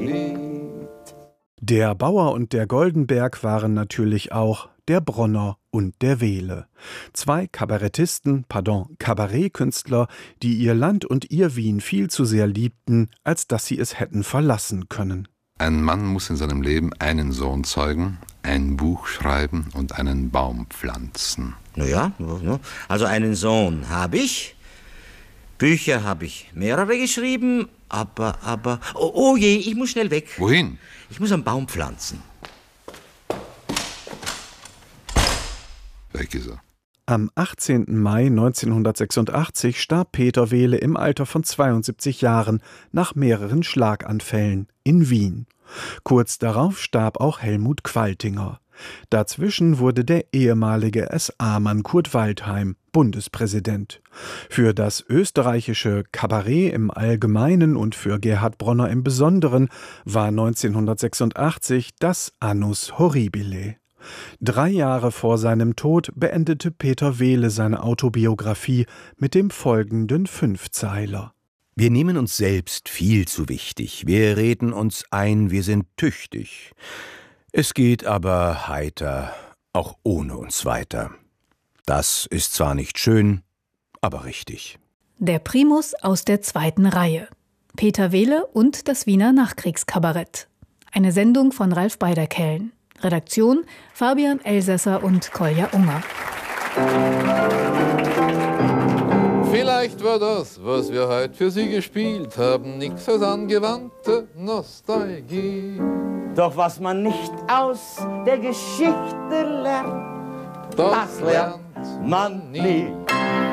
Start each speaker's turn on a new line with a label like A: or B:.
A: Lied.
B: Der Bauer und der Goldenberg waren natürlich auch der Bronner und der Wehle. Zwei Kabarettkünstler, die ihr Land und ihr Wien viel zu sehr liebten, als dass sie es hätten verlassen können.
C: Ein Mann muss in seinem Leben einen Sohn zeugen, ein Buch schreiben und einen Baum pflanzen.
A: Naja, also einen Sohn habe ich. Bücher habe ich mehrere geschrieben, aber... Oh je, ich muss schnell weg.
C: Wohin?
A: Ich muss einen Baum pflanzen.
C: Weg ist er.
B: Am 18. Mai 1986 starb Peter Wehle im Alter von 72 Jahren nach mehreren Schlaganfällen in Wien. Kurz darauf starb auch Helmut Qualtinger. Dazwischen wurde der ehemalige SA-Mann Kurt Waldheim Bundespräsident. Für das österreichische Kabarett im Allgemeinen und für Gerhard Bronner im Besonderen war 1986 das Annus Horribile. 3 Jahre vor seinem Tod beendete Peter Wehle seine Autobiografie mit dem folgenden 5-Zeiler.
D: Wir nehmen uns selbst viel zu wichtig. Wir reden uns ein, wir sind tüchtig. Es geht aber heiter, auch ohne uns weiter. Das ist zwar nicht schön, aber richtig.
E: Der Primus aus der 2. Reihe. Peter Wehle und das Wiener Nachkriegskabarett. Eine Sendung von Ralf Beiderkellen. Redaktion Fabian Elsässer und Kolja Unger.
F: Vielleicht war das, was wir heute für Sie gespielt haben, nichts als angewandte Nostalgie.
G: Doch was man nicht aus der Geschichte lernt, das lernt man nie.